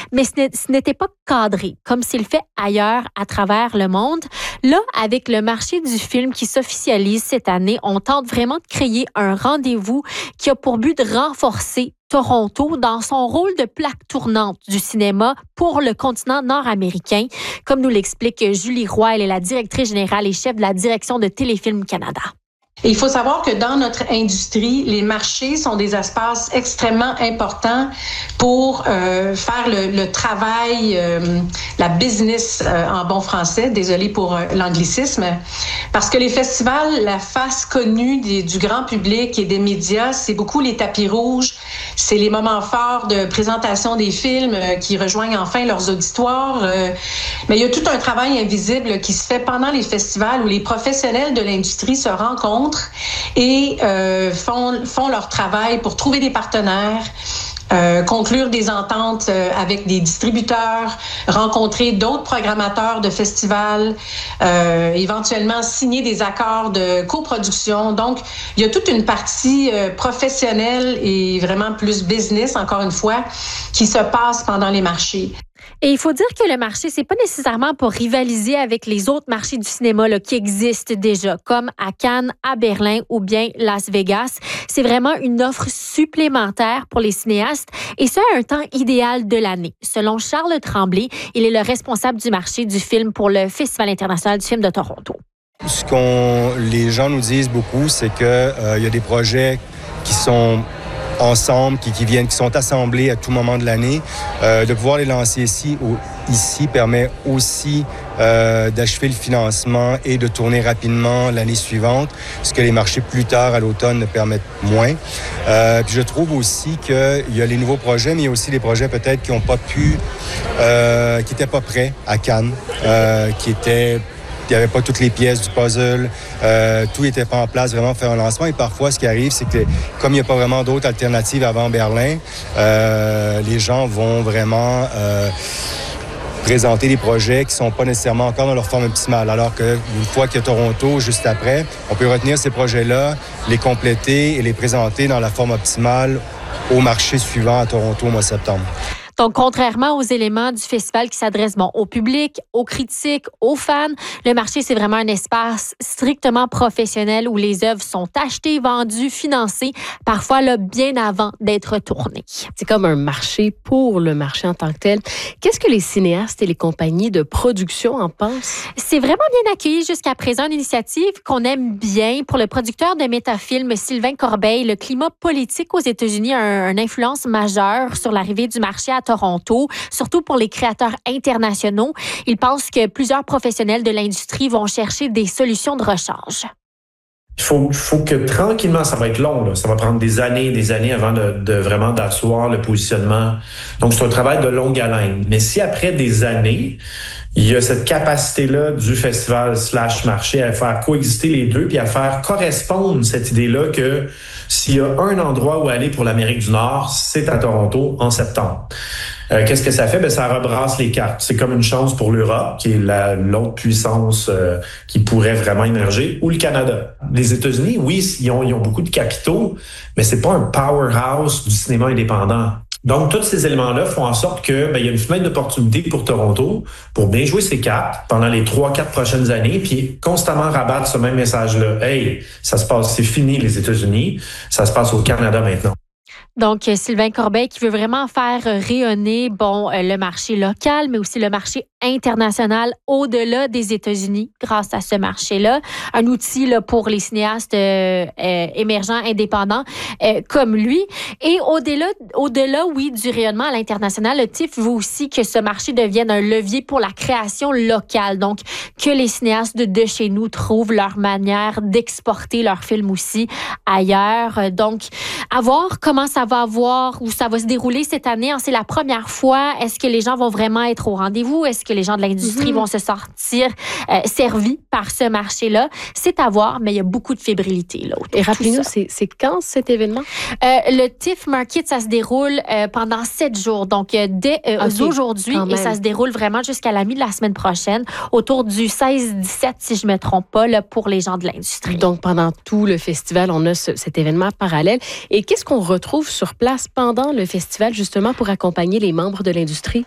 mais ce n'était pas cadré, comme c'est le fait ailleurs à travers le monde. Là, avec le marché du film qui s'officialise cette année, on tente vraiment de créer un rendez-vous qui a pour but de renforcer Toronto dans son rôle de plaque tournante du cinéma pour le continent nord-américain. Comme nous l'explique Julie Roy, elle est la directrice générale et chef de la direction de Téléfilm Canada. Et il faut savoir que dans notre industrie, les marchés sont des espaces extrêmement importants pour faire le travail, la business en bon français, désolé pour l'anglicisme, parce que les festivals, la face connue du grand public et des médias, c'est beaucoup les tapis rouges, c'est les moments forts de présentation des films qui rejoignent enfin leurs auditoires. Mais il y a tout un travail invisible qui se fait pendant les festivals où les professionnels de l'industrie se rencontrent et font leur travail pour trouver des partenaires, conclure des ententes avec des distributeurs, rencontrer d'autres programmateurs de festivals, éventuellement signer des accords de coproduction. Donc, il y a toute une partie professionnelle et vraiment plus business, encore une fois, qui se passe pendant les marchés. Et il faut dire que le marché, c'est pas nécessairement pour rivaliser avec les autres marchés du cinéma là, qui existent déjà, comme à Cannes, à Berlin ou bien Las Vegas. C'est vraiment une offre supplémentaire pour les cinéastes et ça à un temps idéal de l'année. Selon Charles Tremblay, il est le responsable du marché du film pour le Festival international du film de Toronto. Les gens nous disent beaucoup, c'est que y a des projets qui sont ensemble, qui sont assemblés à tout moment de l'année. De pouvoir les lancer ici permet aussi d'achever le financement et de tourner rapidement l'année suivante, ce que les marchés plus tard à l'automne ne permettent moins. Puis je trouve aussi qu'il y a les nouveaux projets, mais il y a aussi les projets peut-être qui n'ont pas pu, qui n'étaient pas prêts à Cannes, il n'y avait pas toutes les pièces du puzzle, tout n'était pas en place vraiment pour faire un lancement. Et parfois, ce qui arrive, c'est que comme il n'y a pas vraiment d'autres alternatives avant Berlin, les gens vont vraiment présenter des projets qui ne sont pas nécessairement encore dans leur forme optimale. Alors qu'une fois qu'il y a Toronto, juste après, on peut retenir ces projets-là, les compléter et les présenter dans la forme optimale au marché suivant à Toronto au mois de septembre. Donc, contrairement aux éléments du festival qui s'adressent au public, aux critiques, aux fans, le marché, c'est vraiment un espace strictement professionnel où les œuvres sont achetées, vendues, financées, parfois là, bien avant d'être tournées. C'est comme un marché pour le marché en tant que tel. Qu'est-ce que les cinéastes et les compagnies de production en pensent? C'est vraiment bien accueilli jusqu'à présent, une initiative qu'on aime bien. Pour le producteur de Métafilm, Sylvain Corbeil, le climat politique aux États-Unis a une influence majeure sur l'arrivée du marché à Toronto, surtout pour les créateurs internationaux. Il pense que plusieurs professionnels de l'industrie vont chercher des solutions de rechange. Il faut que tranquillement, ça va être long, là. Ça va prendre des années avant de vraiment d'asseoir le positionnement. Donc, c'est un travail de longue haleine. Mais si après des années, il y a cette capacité-là du festival / marché à faire coexister les deux puis à faire correspondre cette idée-là que s'il y a un endroit où aller pour l'Amérique du Nord, c'est à Toronto en septembre. Qu'est-ce que ça fait? Ça rebrasse les cartes. C'est comme une chance pour l'Europe, qui est l'autre puissance qui pourrait vraiment émerger, ou le Canada. Les États-Unis, oui, ils ont beaucoup de capitaux, mais c'est pas un powerhouse du cinéma indépendant. Donc, tous ces éléments-là font en sorte que il y a une fenêtre d'opportunité pour Toronto pour bien jouer ses cartes pendant les 3-4 prochaines années, puis constamment rabattre ce même message-là. Hey, ça se passe, c'est fini les États-Unis, ça se passe au Canada maintenant. Donc, Sylvain Corbeil qui veut vraiment faire rayonner le marché local, mais aussi le marché international au-delà des États-Unis grâce à ce marché-là. Un outil là, pour les cinéastes émergents, indépendants comme lui. Et au-delà, oui, du rayonnement à l'international, le TIFF veut aussi que ce marché devienne un levier pour la création locale. Donc, que les cinéastes de chez nous trouvent leur manière d'exporter leurs films aussi ailleurs. Donc, à voir comment ça va se dérouler cette année. C'est la première fois. Est-ce que les gens vont vraiment être au rendez-vous? Est-ce que les gens de l'industrie vont se sortir servis par ce marché-là? C'est à voir, mais il y a beaucoup de fébrilité. Là, et rappelez-nous, c'est quand cet événement? Le TIFF Market, ça se déroule pendant 7 jours. Donc, dès aujourd'hui, et ça se déroule vraiment jusqu'à la mi de la semaine prochaine, autour du 16-17, si je ne me trompe pas, là, pour les gens de l'industrie. Donc, pendant tout le festival, on a cet événement parallèle. Et qu'est-ce qu'on retrouve sur place pendant le festival, justement, pour accompagner les membres de l'industrie?